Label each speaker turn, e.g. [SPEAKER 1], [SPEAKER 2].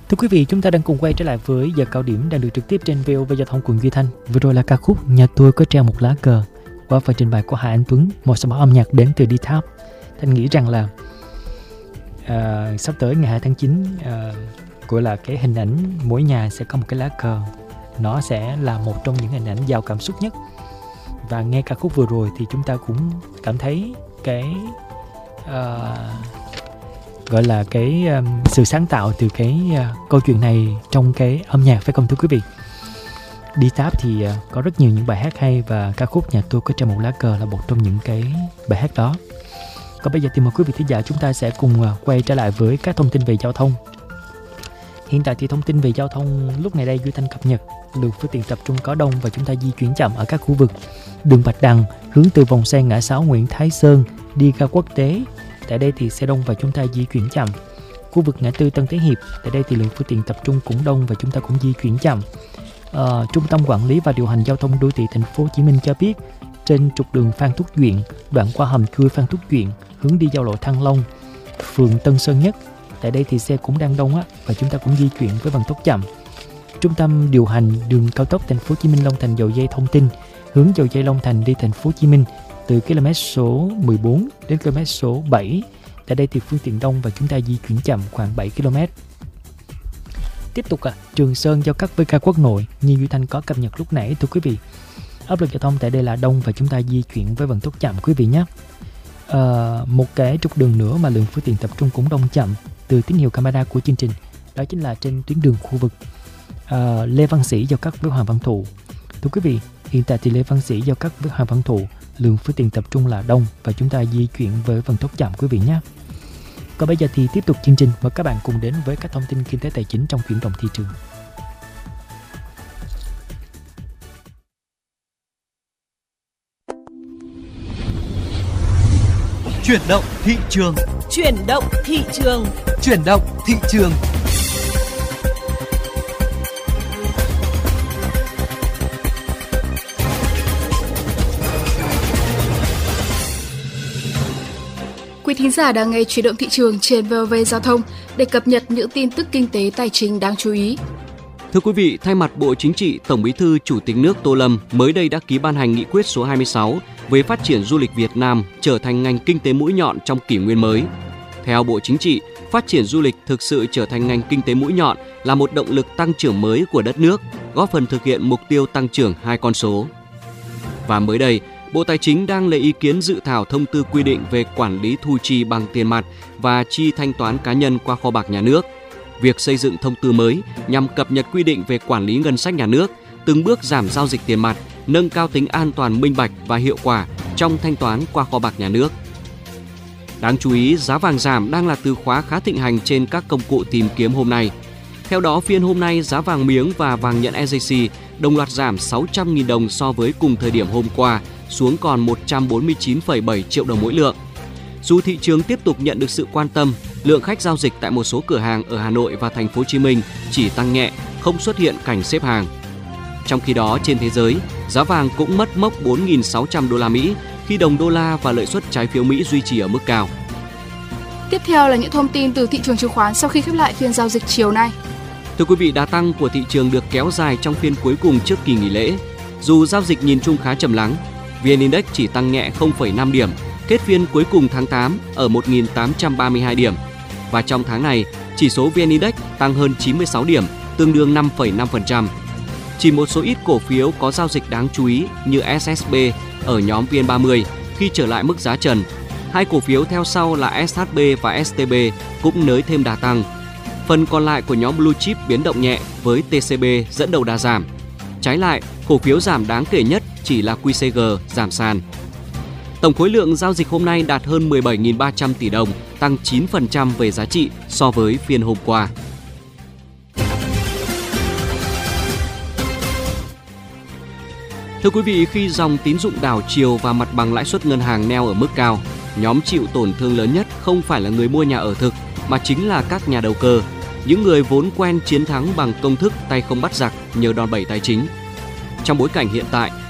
[SPEAKER 1] Thưa quý vị, chúng ta đang cùng quay trở lại với giờ cao điểm đang được trực tiếp trên VOV Giao thông cùng Duy Thanh. Vừa rồi là ca khúc Nhà tôi có treo một lá cờ qua phần trình bày của Hà Anh Tuấn, một sản phẩm âm nhạc đến từ D-Tap. Thanh nghĩ rằng là sắp tới ngày 2 tháng 9 gọi là cái hình ảnh mỗi nhà sẽ có một cái lá cờ. Nó sẽ là một trong những hình ảnh giàu cảm xúc nhất. Và nghe ca khúc vừa rồi thì chúng ta cũng cảm thấy cái gọi là cái sự sáng tạo từ cái câu chuyện này trong cái âm nhạc, phải không thưa quý vị? D-Tap thì có rất nhiều những bài hát hay và ca khúc Nhà tôi có treo một lá cờ là một trong những cái bài hát đó. Còn bây giờ thì mời quý vị thính giả chúng ta sẽ cùng quay trở lại với các thông tin về giao thông. Hiện tại thì thông tin về giao thông lúc này đây Duy Thanh cập nhật lượng phương tiện tập trung có đông và chúng ta di chuyển chậm ở các khu vực đường Bạch Đằng hướng từ vòng xoay ngã 6 Nguyễn Thái Sơn đi ga Quốc tế. Tại đây thì xe đông và chúng ta di chuyển chậm. Khu vực ngã tư Tân Thế Hiệp, tại đây thì lượng phương tiện tập trung cũng đông và chúng ta cũng di chuyển chậm. Trung tâm quản lý và điều hành giao thông đô thị thành phố Hồ Chí Minh cho biết trên trục đường Phan Thúc Duyện, đoạn qua hầm chui Phan Thúc Duyện hướng đi giao lộ Thăng Long, phường Tân Sơn Nhất, tại đây thì xe cũng đang đông và chúng ta cũng di chuyển với vận tốc chậm. Trung tâm điều hành đường cao tốc thành phố Hồ Chí Minh Long Thành Dầu Dây thông tin hướng Dầu Dây Long Thành đi thành phố Hồ Chí Minh từ km số 14 đến km số 7. Tại đây thì phương tiện đông và chúng ta di chuyển chậm khoảng 7 km. Tiếp tục Trường Sơn giao cắt với ga Quốc Nội như Duy Thanh có cập nhật lúc nãy thưa quý vị. Áp lực giao thông tại đây là đông và chúng ta di chuyển với vận tốc chậm quý vị nhé. Một cái trục đường nữa mà lượng phương tiện tập trung cũng đông chậm từ tín hiệu camera của chương trình, đó chính là trên tuyến đường khu vực Lê Văn Sĩ giao cắt với Hoàng Văn Thụ. Thưa quý vị, hiện tại thì Lê Văn Sĩ giao cắt với Hoàng Văn Thụ, lượng phương tiện tập trung là đông và chúng ta di chuyển với vận tốc chậm quý vị nhé. Còn bây giờ thì tiếp tục chương trình, mời các bạn cùng đến với các thông tin kinh tế tài chính trong chuyển động thị trường.
[SPEAKER 2] Chuyển động thị trường.
[SPEAKER 3] Chuyển động thị trường.
[SPEAKER 2] Chuyển động thị trường.
[SPEAKER 4] Quý thính giả đang nghe Chuyển động thị trường trên VOV Giao thông để cập nhật những tin tức kinh tế tài chính đáng chú ý.
[SPEAKER 5] Thưa quý vị, thay mặt Bộ Chính trị, Tổng Bí thư Chủ tịch nước Tô Lâm mới đây đã ký ban hành nghị quyết số 26 về phát triển du lịch Việt Nam trở thành ngành kinh tế mũi nhọn trong kỷ nguyên mới. Theo Bộ Chính trị, phát triển du lịch thực sự trở thành ngành kinh tế mũi nhọn là một động lực tăng trưởng mới của đất nước, góp phần thực hiện mục tiêu tăng trưởng 2 con số. Và mới đây, Bộ Tài chính đang lấy ý kiến dự thảo thông tư quy định về quản lý thu chi bằng tiền mặt và chi thanh toán cá nhân qua kho bạc nhà nước. Việc xây dựng thông tư mới nhằm cập nhật quy định về quản lý ngân sách nhà nước, từng bước giảm giao dịch tiền mặt, nâng cao tính an toàn minh bạch và hiệu quả trong thanh toán qua kho bạc nhà nước. Đáng chú ý, giá vàng giảm đang là từ khóa khá thịnh hành trên các công cụ tìm kiếm hôm nay. Theo đó, phiên hôm nay, giá vàng miếng và vàng nhẫn SJC đồng loạt giảm 600.000 đồng so với cùng thời điểm hôm qua, xuống còn 149,7 triệu đồng mỗi lượng. Dù thị trường tiếp tục nhận được sự quan tâm, lượng khách giao dịch tại một số cửa hàng ở Hà Nội và thành phố Hồ Chí Minh chỉ tăng nhẹ, không xuất hiện cảnh xếp hàng. Trong khi đó, trên thế giới, giá vàng cũng mất mốc 4.600 đô la Mỹ khi đồng đô la và lợi suất trái phiếu Mỹ duy trì ở mức cao.
[SPEAKER 4] Tiếp theo là những thông tin từ thị trường chứng khoán sau khi khép lại phiên giao dịch chiều nay.
[SPEAKER 5] Thưa quý vị, đà tăng của thị trường được kéo dài trong phiên cuối cùng trước kỳ nghỉ lễ. Dù giao dịch nhìn chung khá trầm lắng, VN Index chỉ tăng nhẹ 0,5 điểm, kết phiên cuối cùng tháng 8 ở 1.832 điểm. Và trong tháng này, chỉ số VN Index tăng hơn 96 điểm, tương đương 5,5%. Chỉ một số ít cổ phiếu có giao dịch đáng chú ý như SSB ở nhóm VN30 khi trở lại mức giá trần. Hai cổ phiếu theo sau là SHB và STB cũng nới thêm đà tăng. Phần còn lại của nhóm Blue Chip biến động nhẹ với TCB dẫn đầu đà giảm. Trái lại, cổ phiếu giảm đáng kể nhất chỉ là QCG giảm sàn. Tổng khối lượng giao dịch hôm nay đạt hơn 17.300 tỷ đồng, tăng 9% về giá trị so với phiên hôm qua. Thưa quý vị, khi dòng tín dụng đảo chiều và mặt bằng lãi suất ngân hàng neo ở mức cao, nhóm chịu tổn thương lớn nhất không phải là người mua nhà ở thực, mà chính là các nhà đầu cơ, những người vốn quen chiến thắng bằng công thức tay không bắt giặc nhờ đòn bẩy tài chính. Trong bối cảnh hiện tại,